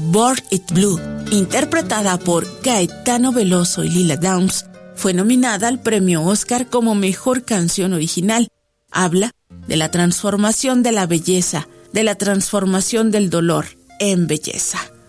Born It Blue, interpretada por Caetano Veloso y Lila Downs, fue nominada al premio Oscar como Mejor Canción Original. Habla de la transformación de la belleza, de la transformación del dolor en belleza.